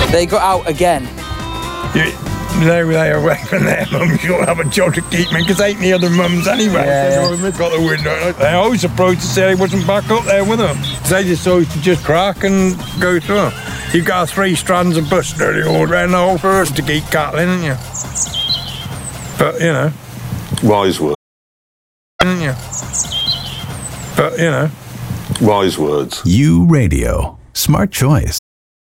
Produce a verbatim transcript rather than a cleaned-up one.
They got out again. You, they they away from their mums. You'll have a job to keep me because ain't the other mums anyway. Yeah, so yeah. Got the window. They always approached to say I wasn't back up there with them. They just always to just crack and go through them. You've got three strands of bush nearly all around the whole forest to keep cattle in, haven't you? But you know, wise words. Haven't you? But you know, wise words. U Radio. Smart choice.